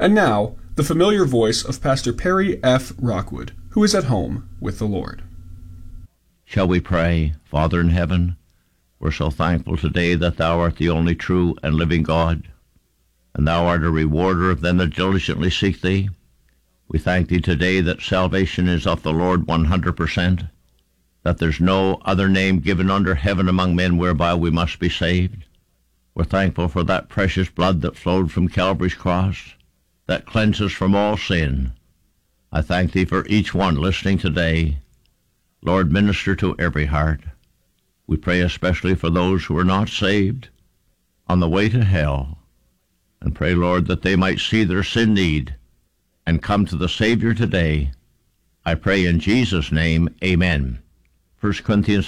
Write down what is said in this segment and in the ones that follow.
And now, the familiar voice of Pastor Perry F. Rockwood, who is at home with the Lord. Shall we pray? Father in heaven, we're so thankful today that thou art the only true and living God, and thou art a rewarder of them that diligently seek thee. We thank thee today that salvation is of the Lord 100%, that there's no other name given under heaven among men whereby we must be saved. We're thankful for that precious blood that flowed from Calvary's cross, that cleanses from all sin. I thank thee for each one listening today. Lord, minister to every heart. We pray especially for those who are not saved, on the way to hell, and pray, Lord, that they might see their sin need and come to the Savior today. I pray in Jesus' name, amen. 1 Corinthians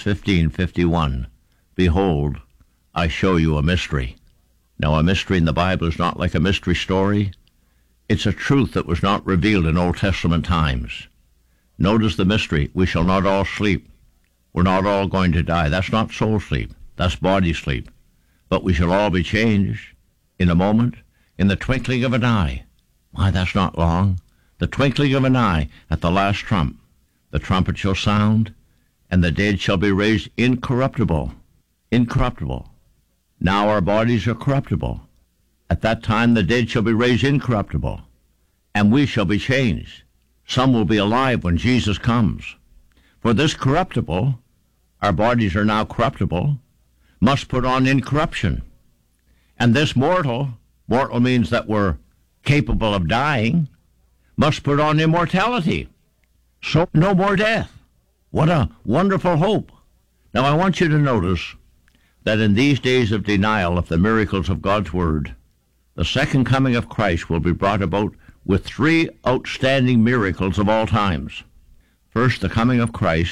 15:51. Behold, I show you a mystery. Now, a mystery in the Bible is not like a mystery story. It's a truth that was not revealed in Old Testament times. Notice the mystery. We shall not all sleep. We're not all going to die. That's not soul sleep. That's body sleep. But we shall all be changed in a moment, in the twinkling of an eye. Why, that's not long. The twinkling of an eye at the last trump. The trumpet shall sound, and the dead shall be raised incorruptible. Incorruptible. Now our bodies are corruptible. At that time the dead shall be raised incorruptible, and we shall be changed. Some will be alive when Jesus comes. For this corruptible, our bodies are now corruptible, must put on incorruption. And this mortal means that we're capable of dying, must put on immortality. So no more death. What a wonderful hope. Now I want you to notice that in these days of denial of the miracles of God's Word, the second coming of Christ will be brought about with three outstanding miracles of all times. First, the coming of Christ